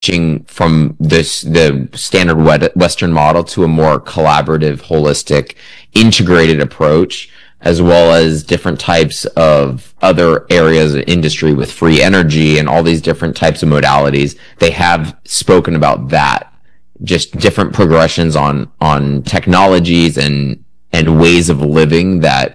from the standard Western model to a more collaborative, holistic, integrated approach, as well as different types of other areas of industry with free energy and all these different types of modalities. They have spoken about that, just different progressions on technologies and ways of living that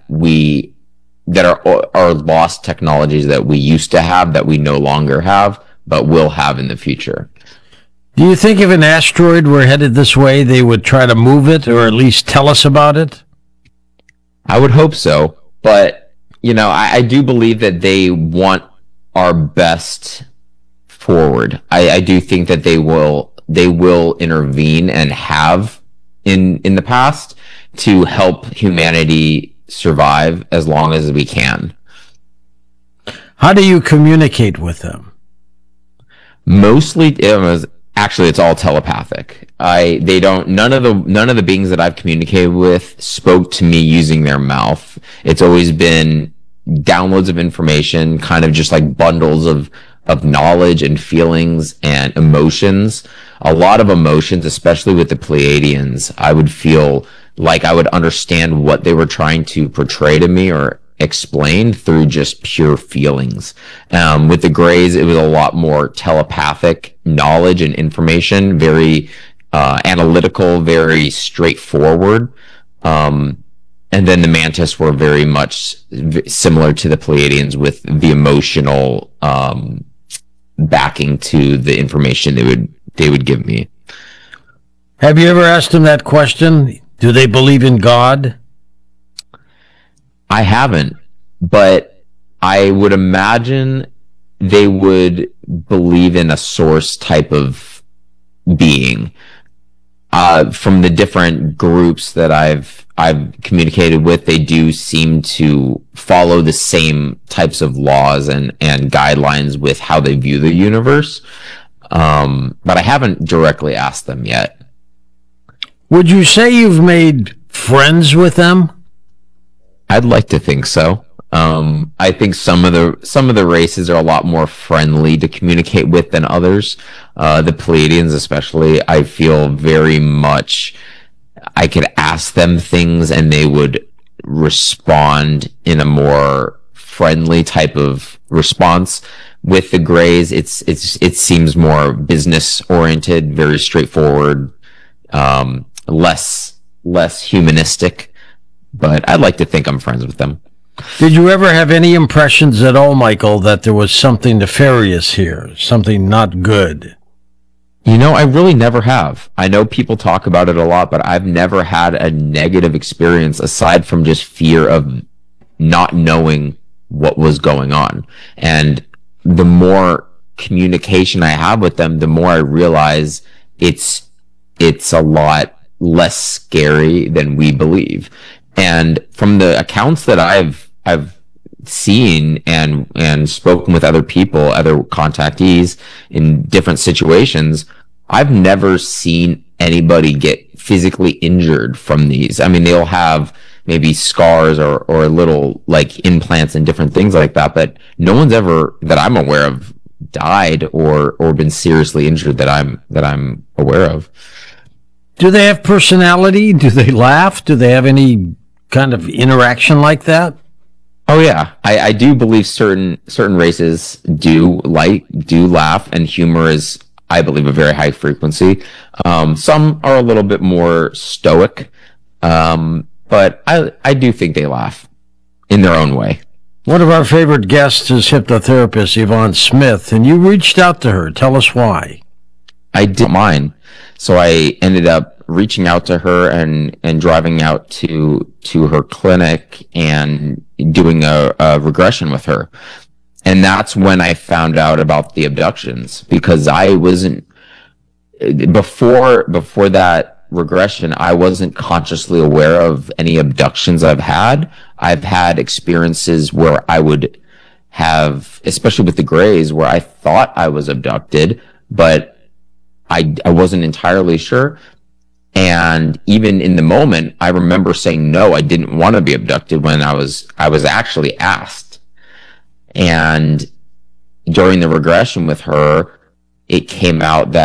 are lost technologies that we used to have that we no longer have, but will have in the future. Do you think if an asteroid were headed this way, they would try to move it or at least tell us about it? I would hope so, but I do believe that they want our best forward. I do think that they will intervene and have in the past to help humanity survive as long as we can. How do you communicate with them? Mostly, it's all telepathic. None of the beings that I've communicated with spoke to me using their mouth. It's always been downloads of information, kind of just like bundles of knowledge and feelings and emotions. A lot of emotions, especially with the Pleiadians. I would feel like I would understand what they were trying to portray to me or explain through just pure feelings. With the Greys, it was a lot more telepathic knowledge and information, very analytical, very straightforward. And then the Mantis were very much similar to the Pleiadians with the emotional backing to the information they would give me. Have you ever asked them that question? Do they believe in God? I haven't, but I would imagine they would believe in a source type of being. From the different groups that I've communicated with, they do seem to follow the same types of laws and guidelines with how they view the universe. But I haven't directly asked them yet. Would you say you've made friends with them? I'd like to think so. I think some of the races are a lot more friendly to communicate with than others. The Pleiadians especially, I feel very much I could ask them things and they would respond in a more friendly type of response. With the Greys, it seems more business oriented, very straightforward, less humanistic. But I'd like to think I'm friends with them. Did you ever have any impressions at all, Michael, that there was something nefarious here, something not good? I really never have. I know people talk about it a lot, but I've never had a negative experience aside from just fear of not knowing what was going on. And the more communication I have with them, the more I realize it's a lot less scary than we believe. And from the accounts that I've seen and spoken with other people, other contactees in different situations, I've never seen anybody get physically injured from these. I mean, they'll have maybe scars or little like implants and different things like that, but no one's ever that I'm aware of died or been seriously injured that I'm aware of. Do they have personality? Do they laugh? Do they have any kind of interaction like that? Oh yeah, I do believe certain races do laugh, and humor is, I believe, a very high frequency. Some are a little bit more stoic, but I do think they laugh in their own way. One of our favorite guests is hypnotherapist Yvonne Smith, and you reached out to her. Tell us why. I did mine, so I ended up reaching out to her and driving out to her clinic and doing a regression with her. And that's when I found out about the abductions, because I wasn't before that regression, I wasn't consciously aware of any abductions I've had. I've had experiences where I would have, especially with the Greys, where I thought I was abducted, but I wasn't entirely sure. And even in the moment, I remember saying, no, I didn't want to be abducted when I was actually asked. And during the regression with her, it came out